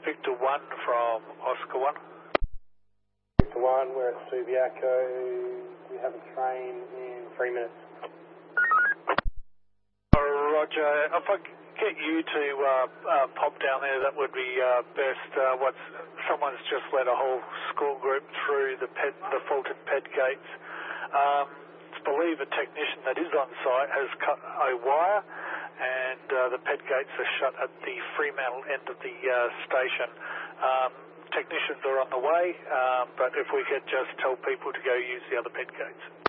Victor 1 from Oscar 1. Victor 1, we're at Subiaco. We have a train in 3 minutes. Roger. If I could get you to pop down there, that would be best. Someone's just let a whole school group through the faulted ped gates. It's believed a technician that is on site has cut a wire, and the ped gates are shut at the Fremantle end of the station. Technicians are on the way, but if we could just tell people to go use the other ped gates.